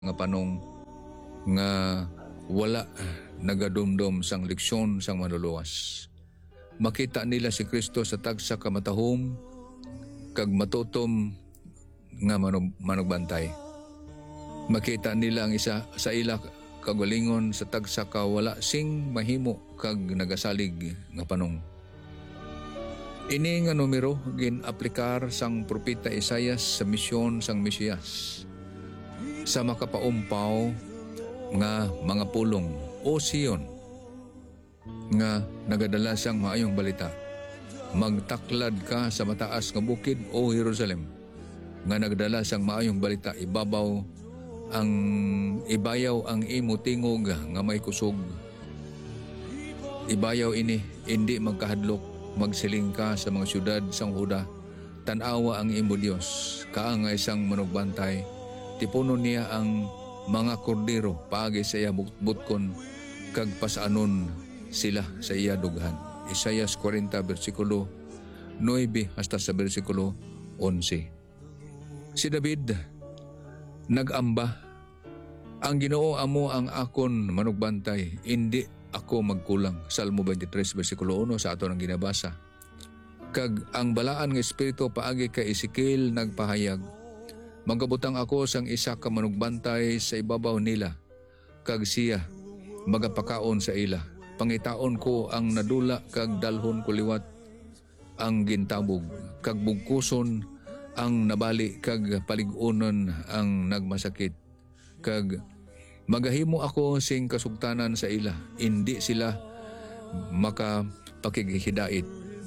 nga panong nga wala nagadumdum sang leksyon sang manluluwas. Makita nila si Kristo sa tagsa ka matahom kag matutom nga manugbantay. Makita nila ang isa sa ila kagalingon sa tagsa ka wala sing mahimo kag nagasalig nga panong. Ini nga numero gin-aplikar sang propeta Isaias sa misyon sang Mesiyas sa makapaumpaw nga mga pulong o Sion nga nagadala siyang maayong balita. Magtaklad ka sa mataas nga bukid o Jerusalem nga nagadala siyang maayong balita. Ibayaw ang imo tingog nga may kusog. Ibayaw ini hindi magkahadlok. Magsiling ka sa mga syudad sang Huda. Tanawa ang imo Dios kaangay sang manugbantay. Tipunon niya ang mga kordero paagi sa iya butkon kag pasanon sila sa iya dughan. Isaias 40 versikulo 9 hasta sa versikulo 11. Si David nagamba, ang Ginoo amo ang akon manugbantay, hindi ako magkulang. Salmo 23 versikulo 1 sa ato nang ginabasa. Kag ang balaan nga espiritu paagi kay Ezekiel nagpahayag, magabutang ako sang isa ka manugbantay sa ibabaw nila, kag siya magapakaon sa ila. Pangitaon ko ang nadula kag dalhon ko liwat ang gintabog, kag bugkuson ang nabali kag paligunon ang nagmasakit. Kag magahimo ako sing kasugtanan sa ila, hindi sila makapakighidait.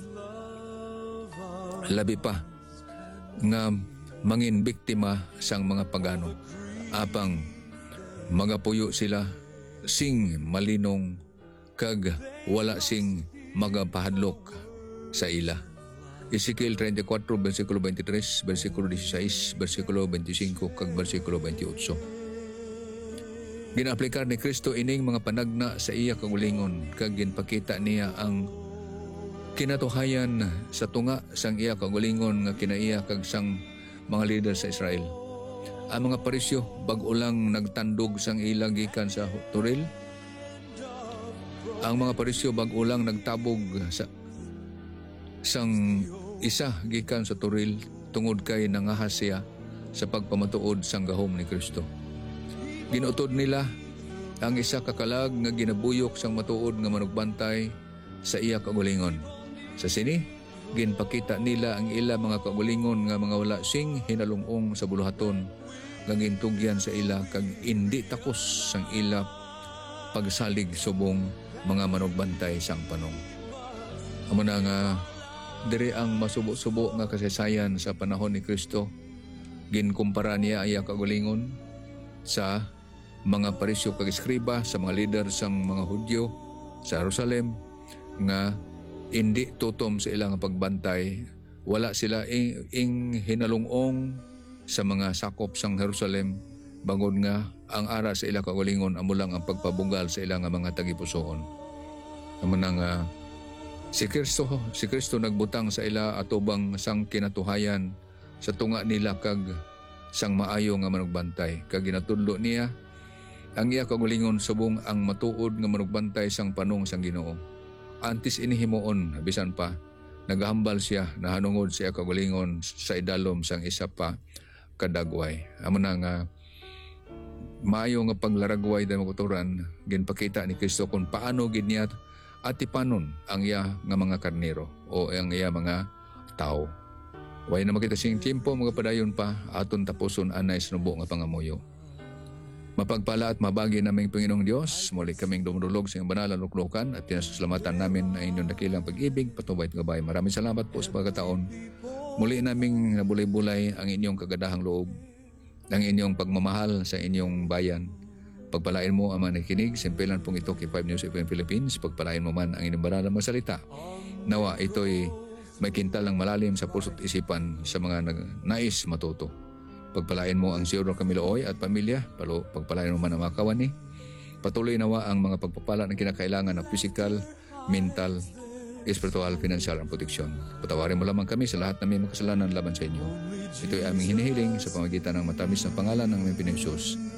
Labi pa nga mangin biktima sang mga pagano, apang magapuyo sila sing malinong kag wala sing magapahadlok sa ila. Ezekiel 34 versikulo 23, versikulo 16, versikulo 25 kag versikulo 28. Ginaaplikar ni Kristo ining mga panagna sa iya kagulingon kag ginpakita niya ang kinatuhayan sa tunga sang iya kagulingon nga kinaiya kag sang mga leader sa Israel. Ang mga parisyo bag-o lang nagtandog sang ila gikan sa turil. Ang mga parisyo bag-o lang nagtabog sang isa gikan sa turil tungod kay nangahas siya sa pagpamatuod sang gahom ni Kristo. Ginuotod nila ang isa kakalag nga ginabuyok sang matuod nga manugbantay sa iya kagulingon. Sa sini, ginpakita nila ang ila mga kagulingon nga mga wala sing hinalungong sa buluhaton nga gintugyan sa ila kag indi takos sang ila pagsalig subong mga manugbantay sang panong. Amo na nga diri ang masubo-subo nga kasaysayan sa panahon ni Kristo. Ginkumpara niya iya kagulingon sa mga parisyo kag eskriba, sa mga leader sang mga Hudyo sa Jerusalem nga hindi tutom sa ilang pagbantay. Wala sila ing hinalungong sa mga sakop sang Jerusalem, bangod nga ang ara sa ilang kagulingon amo lang ang pagpabugal sa ilang mga tagipusoon. Amo na nga si Kristo nagbutang sa ila atubang sang kinatuhayan sa tunga nila kag sang maayo nga manugbantay. Kag ginatudlo niya ang iya kagulingon subong ang matuod nga manugbantay sang panong sang Ginoo. Antes inihimuon, bisan pa naghambal siya na hanungod siya kagulingon sa idalom sang isa pa kadagway. Amo na nga maayo nga paglaragway da makuturan, ginpakita ni Kristo kung paano gid niya atipanon ang iya nga mga karnero o ang iya mga tao. Way na makita sing tiempo mga padayon pa aton tapuson anay sinubo nga pangamuyo. Mapagpala at mabagi naming Panginoong Diyos, muli kaming dumulog sa iyong banal na luklukan at pinasusalamatan namin ang inyong dakilang pag-ibig, patubay at gabay. Maraming salamat po sa pagkataon. Muli naming nabulay-bulay ang inyong kagadahang loob, ang inyong pagmamahal sa inyong bayan. Pagpalain mo ang mga nakikinig, simpilan pong ito kay 5 News FM Philippines. Pagpalain mo man ang inyong banal na magsalita. Nawa ito'y may kintal ng malalim sa puso't isipan sa mga nais matuto. Pagpalain mo ang Siyodor Camilo at pamilya. Pagpalain mo man ang mga kawani. Patuloy nawa ang mga pagpapala na kinakailangan ng physical, mental, espiritual, financial ang proteksyon. Patawarin mo lamang kami sa lahat ng may makasalanan laban sa inyo. Ito'y aming hinihiling sa pamagitan ng matamis na pangalan ng aming Panginoong Hesus.